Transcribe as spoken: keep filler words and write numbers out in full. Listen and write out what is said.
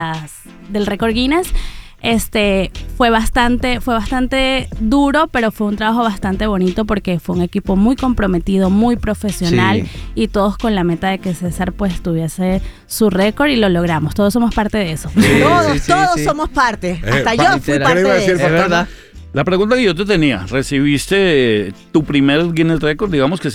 del récord Guinness. Este fue bastante, fue bastante duro, pero fue un trabajo bastante bonito porque fue un equipo muy comprometido, muy profesional, sí. Y todos con la meta de que César pues tuviese su récord y lo logramos. Todos somos parte de eso. Sí, todos, sí, sí, todos sí. somos parte. Eh, Hasta yo fui literal. parte Iba a de decir, eso. es verdad. La pregunta que yo te tenía, ¿recibiste tu primer Guinness Record, digamos que